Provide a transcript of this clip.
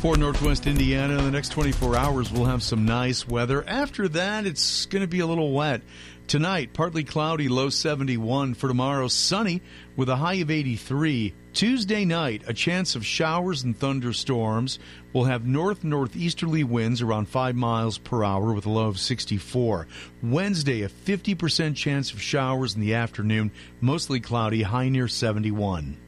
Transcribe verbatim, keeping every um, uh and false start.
For Northwest Indiana, in the next twenty-four hours, we'll have some nice weather. After that, it's going to be a little wet. Tonight, partly cloudy, low seventy-one. For tomorrow, sunny with a high of eighty-three. Tuesday night, a chance of showers and thunderstorms. We'll have north-northeasterly winds around five miles per hour with a low of sixty-four. Wednesday, a fifty percent chance of showers in the afternoon, mostly cloudy, high near seventy-one.